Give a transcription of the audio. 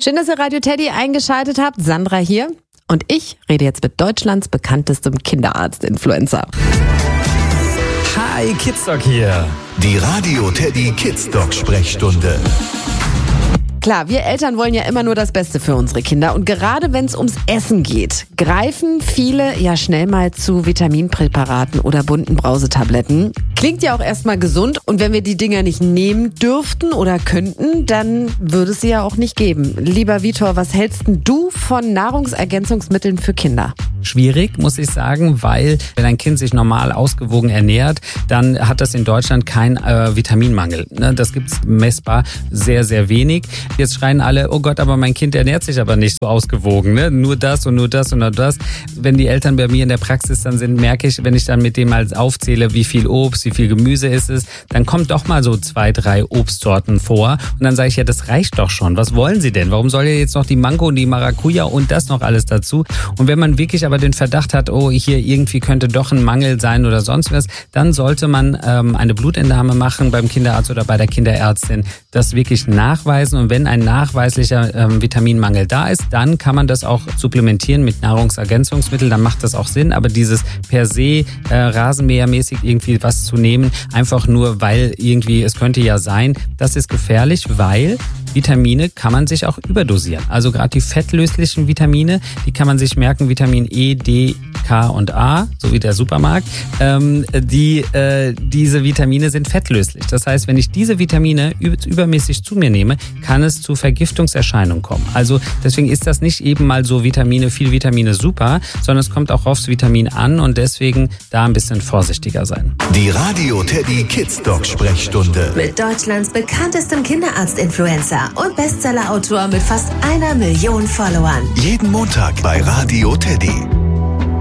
Schön, dass ihr Radio Teddy eingeschaltet habt. Sandra hier. Und ich rede jetzt mit Deutschlands bekanntestem Kinderarzt-Influencer. Hi, Kidsdoc hier. Die Radio Teddy Kidsdoc Sprechstunde. Klar, wir Eltern wollen ja immer nur das Beste für unsere Kinder. Und gerade wenn es ums Essen geht, greifen viele ja schnell mal zu Vitaminpräparaten oder bunten Brausetabletten. Klingt ja auch erstmal gesund. Und wenn wir die Dinger nicht nehmen dürften oder könnten, dann würde es sie ja auch nicht geben. Lieber Vitor, was hältst denn du von Nahrungsergänzungsmitteln für Kinder? Schwierig, muss ich sagen, weil wenn ein Kind sich normal ausgewogen ernährt, dann hat das in Deutschland keinen Vitaminmangel. Das gibt's messbar sehr, sehr wenig. Jetzt schreien alle, oh Gott, aber mein Kind ernährt sich aber nicht so ausgewogen. Ne? Nur das und nur das und nur das. Wenn die Eltern bei mir in der Praxis dann sind, merke ich, wenn ich dann mit dem mal aufzähle, wie viel Obst, wie viel Gemüse ist es, dann kommt doch mal so 2, 3 Obstsorten vor. Und dann sage ich, ja, das reicht doch schon. Was wollen Sie denn? Warum soll ja jetzt noch die Mango und die Maracuja und das noch alles dazu? Und wenn man wirklich aber den Verdacht hat, oh, hier irgendwie könnte doch ein Mangel sein oder sonst was, dann sollte man eine Blutentnahme machen beim Kinderarzt oder bei der Kinderärztin, das wirklich nachweisen. Und wenn ein nachweislicher Vitaminmangel da ist, dann kann man das auch supplementieren mit Nahrungsergänzungsmitteln, dann macht das auch Sinn. Aber dieses per se rasenmähermäßig irgendwie was zu nehmen, einfach nur, weil irgendwie, es könnte ja sein, das ist gefährlich, weil Vitamine kann man sich auch überdosieren. Also gerade die fettlöslichen Vitamine, die kann man sich merken, Vitamin E, D, K und A, so wie der Supermarkt. Diese Vitamine sind fettlöslich. Das heißt, wenn ich diese Vitamine übermäßig zu mir nehme, kann es zu Vergiftungserscheinungen kommen. Also deswegen ist das nicht eben mal so viel Vitamine super, sondern es kommt auch aufs Vitamin an und deswegen da ein bisschen vorsichtiger sein. Die Radio Teddy Kidsdoc Sprechstunde. Mit Deutschlands bekanntestem Kinderarzt-Influencer und Bestsellerautor mit fast 1 Million Followern. Jeden Montag bei Radio Teddy.